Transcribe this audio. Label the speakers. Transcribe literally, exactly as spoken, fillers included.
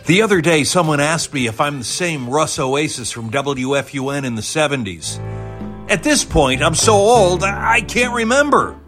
Speaker 1: The other day, someone asked me if I'm the same Russ Oasis from W F U N in the seventies. At this point, I'm so old, I can't remember.